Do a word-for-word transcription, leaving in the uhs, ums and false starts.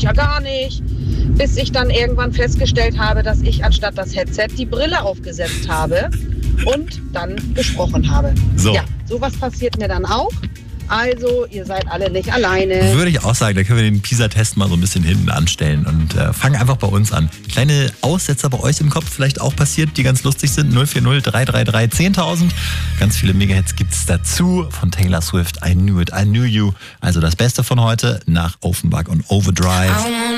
geht ja gar nicht. Bis ich dann irgendwann festgestellt habe, dass ich anstatt das Headset die Brille aufgesetzt habe und dann gesprochen habe. So. Ja, sowas passiert mir dann auch. Also, ihr seid alle nicht alleine. Würde ich auch sagen, da können wir den PISA-Test mal so ein bisschen hinten anstellen und äh, fangen einfach bei uns an. Kleine Aussetzer bei euch im Kopf vielleicht auch passiert, die ganz lustig sind. null vier null drei drei drei zehntausend. Ganz viele Megahits gibt's dazu. Von Taylor Swift, I Knew It, I Knew You. Also das Beste von heute nach Offenbach und Overdrive.